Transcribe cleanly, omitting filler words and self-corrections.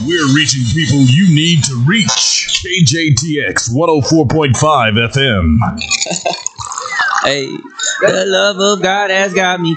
We're reaching people you need to reach. KJTX 104.5 FM. Hey, the love of God has got me